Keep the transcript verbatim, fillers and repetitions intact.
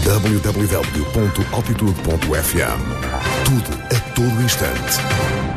w w w ponto altitude ponto f m. Tudo a todo instante.